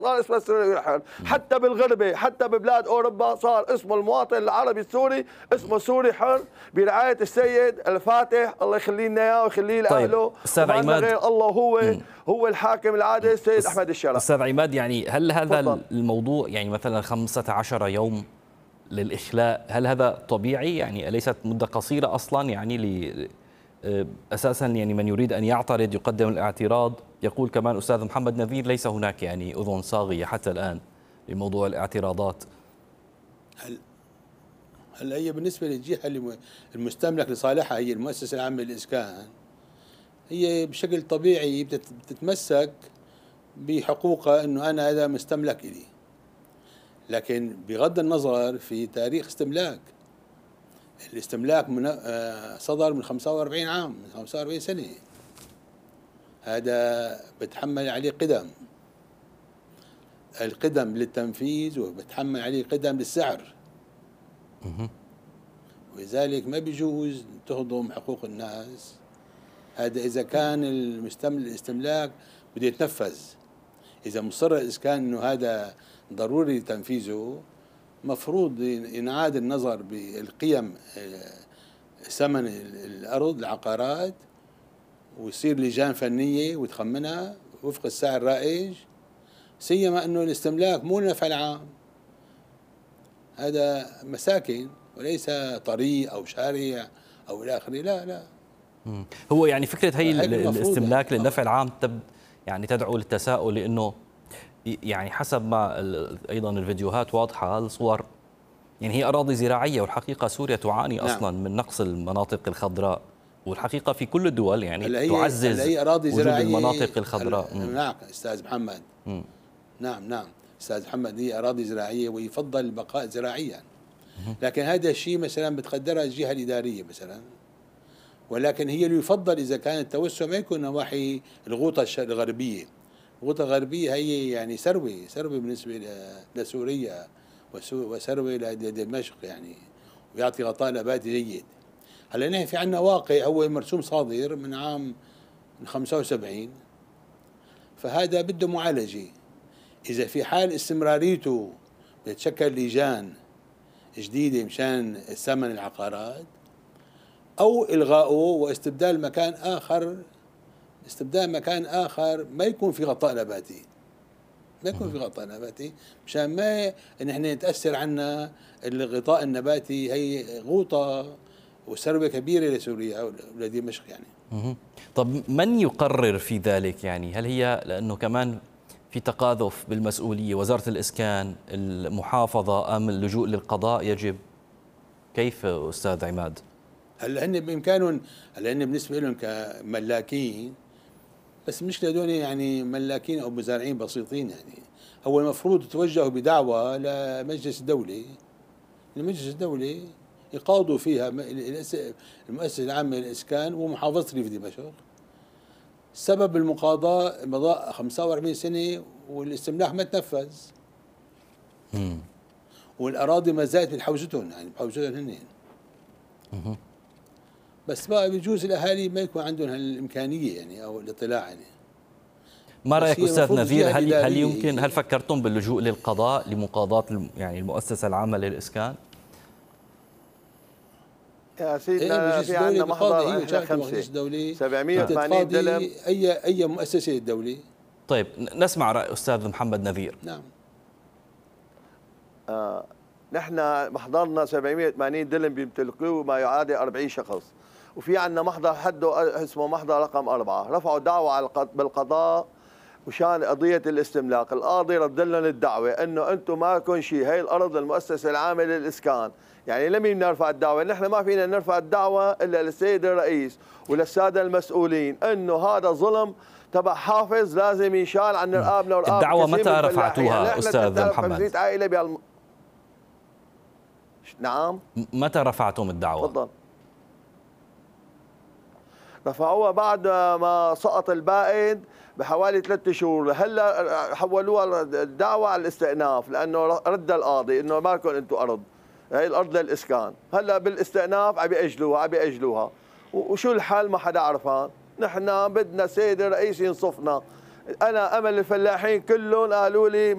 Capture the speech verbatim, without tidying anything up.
صار اسمه السوري الحر، حتى بالغربة حتى ببلاد أوروبا صار اسمه المواطن العربي السوري اسمه سوري حر برعاية السيد الفاتح الله يخلي لنا إياه ويخلي لأهله. طيب أستاذ عماد، غير الله هو مم. هو الحاكم العادل السيد أحمد الشرف. أستاذ عماد، يعني هل هذا فضل. الموضوع يعني مثلا خمسة عشر يوم للإخلاء هل هذا طبيعي؟ يعني أليست مدة قصيرة أصلا؟ يعني ل أساسا يعني من يريد أن يعترض يقدم الاعتراض. يقول كمان أستاذ محمد نذير ليس هناك يعني أذن صاغية حتى الآن لموضوع الاعتراضات. هل هل هي بالنسبة للجهة المستملك لصالحها هي المؤسسة العامة للإسكان، هي بشكل طبيعي بتتمسك بحقوقها إنه أنا هذا مستملك إلي، لكن بغض النظر في تاريخ استملاك، الاستملاك من صدر من خمسة وأربعين عام، من خمسة وأربعين سنة، هذا بتحمل عليه قدم، القدم للتنفيذ وبتحمل عليه قدم للسعر، ولذلك ما بيجوز تهضم حقوق الناس. هذا إذا كان الاستملاك بده يتنفذ، إذا مصر الإسكان إنه هذا ضروري تنفيذه، مفروض ينعاد النظر بالقيم ثمن الأرض العقارات ويصير لجان فنية وتخمنها وفق السعر الرائج، سيما أنه الاستملاك مو النفع العام، هذا مساكن وليس طريق أو شارع أو إلى آخره. لا لا هو يعني فكرة هي الاستملاك يعني للنفع العام تب يعني تدعو للتساؤل، لأنه يعني حسب ما أيضا الفيديوهات واضحة الصور، يعني هي أراضي زراعية، والحقيقة سوريا تعاني نعم. أصلا من نقص المناطق الخضراء، والحقيقة في كل الدول يعني تعزز هي أراضي وجود زراعية المناطق الخضراء. نعم أستاذ محمد. مم. نعم نعم أستاذ محمد، هي أراضي زراعية ويفضل البقاء زراعيا، لكن هذا الشيء مثلا بتقدرها الجهة الإدارية مثلا، ولكن هي اللي يفضل إذا كان التوسع ما يكون نواحي الغوطة الغربية. الغوطة الغربية هي يعني ثروة ثروة بالنسبة لسوريا وثروة لدمشق يعني، ويعطي غطاء نباتي جيد. هلا نحن في عندنا واقع هو مرسوم صادر من عام من خمسة وسبعين، فهذا بده معالجة. إذا في حال استمراريته بتشكل لجان جديدة مشان ثمن العقارات، أو إلغائه واستبدال مكان آخر، استبدال مكان آخر ما يكون في غطاء نباتي، ما يكون في غطاء نباتي مشان ما نحن نتأثر عنا الغطاء النباتي. هي غوطة وثروة كبيرة لسوريا ولدمشق يعني. طب من يقرر في ذلك؟ يعني هل هي لأنه كمان في تقاذف بالمسؤولية، وزارة الإسكان، المحافظة، أم اللجوء للقضاء يجب؟ كيف أستاذ عماد؟ هلا هن بإمكانهم، هلا هن بالنسبة لهم كملاكين، بس المشكلة هذول يعني ملاكين أو مزارعين بسيطين، يعني هو المفروض يتوجهوا بدعوة لمجلس الدولة، لمجلس الدولة يقاضوا فيها المؤسسة العامة للإسكان ومحافظة ريف دمشق. سبب المقاضاة مضى خمسة وأربعين سنة والاستملاك ما تنفذ، والأراضي ما زالت بحوزتهم، يعني بحوزتهم هن. بس بقى بيجوز الأهالي ما يكون عندهم هالإمكانية يعني أو الاطلاع يعني. ما رأيك أستاذ نذير؟ هل هل يمكن هل فكرتم باللجوء للقضاء لمقاضاة يعني المؤسسة العامة للإسكان؟ يا سيدنا إيه في عندنا محضر احنا خمسة سبعمئة وثمانين دلم. أي أي مؤسسة الدولة. طيب نسمع رأي أستاذ محمد نذير. نعم. آه نحن محضرنا سبعمئة وثمانين دلم بيمتلكوه ما يعادل أربعين شخص، وفي عندنا محضر حده اسمه محضر رقم أربعة، رفعوا دعوة بالقضاء وشان قضية الاستملاك. القاضي رد لهم الدعوة انه انتم ما لكم شيء، هي الارض المؤسسة العامة للإسكان. يعني لمين نرفع الدعوة؟ نحن ما فينا نرفع الدعوة الا للسيد الرئيس وللسادة المسؤولين، انه هذا ظلم تبع حافظ لازم ينشال عن رقابنا ورقاب. الدعوة متى رفعتوها يعني استاذ محمد؟ عائلة بهالم... نعم متى رفعتم الدعوة؟ تفضل. رفعوها بعد ما سقط البائد بحوالي ثلاثة شهور. هلا حولوها الدعوة على الاستئناف، لانه رد القاضي انه ما لكم انتم ارض، هي الارض للاسكان. هلا بالاستئناف عم ياجلوها عم ياجلوها وشو الحل؟ ما حدا عرفان. نحن بدنا السيد الرئيس ينصفنا. انا امل الفلاحين كلهم قالوا لي